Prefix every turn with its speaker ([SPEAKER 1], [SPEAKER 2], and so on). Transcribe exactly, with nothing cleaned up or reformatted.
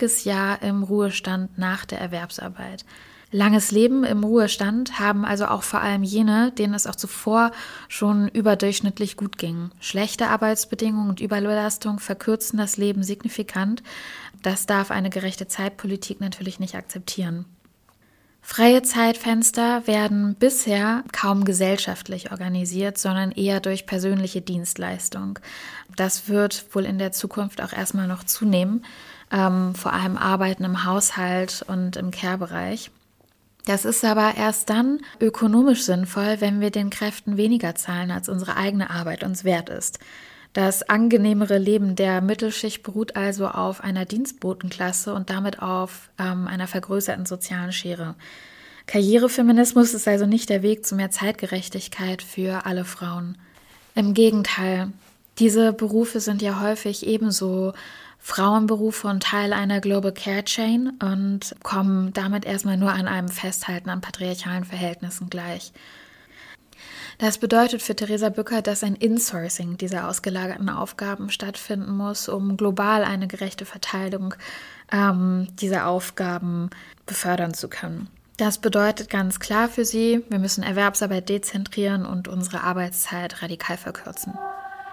[SPEAKER 1] einziges Jahr im Ruhestand nach der Erwerbsarbeit. Langes Leben im Ruhestand haben also auch vor allem jene, denen es auch zuvor schon überdurchschnittlich gut ging. Schlechte Arbeitsbedingungen und Überbelastung verkürzen das Leben signifikant. Das darf eine gerechte Zeitpolitik natürlich nicht akzeptieren. Freie Zeitfenster werden bisher kaum gesellschaftlich organisiert, sondern eher durch persönliche Dienstleistung. Das wird wohl in der Zukunft auch erstmal noch zunehmen, ähm, vor allem Arbeiten im Haushalt und im Care-Bereich. Das ist aber erst dann ökonomisch sinnvoll, wenn wir den Kräften weniger zahlen, als unsere eigene Arbeit uns wert ist. Das angenehmere Leben der Mittelschicht beruht also auf einer Dienstbotenklasse und damit auf ähm, einer vergrößerten sozialen Schere. Karrierefeminismus ist also nicht der Weg zu mehr Zeitgerechtigkeit für alle Frauen. Im Gegenteil, diese Berufe sind ja häufig ebenso Frauenberufe und Teil einer Global Care Chain und kommen damit erstmal nur an einem Festhalten an patriarchalen Verhältnissen gleich. Das bedeutet für Theresa Bücker, dass ein Insourcing dieser ausgelagerten Aufgaben stattfinden muss, um global eine gerechte Verteilung ähm, dieser Aufgaben befördern zu können. Das bedeutet ganz klar für sie, wir müssen Erwerbsarbeit dezentrieren und unsere Arbeitszeit radikal verkürzen.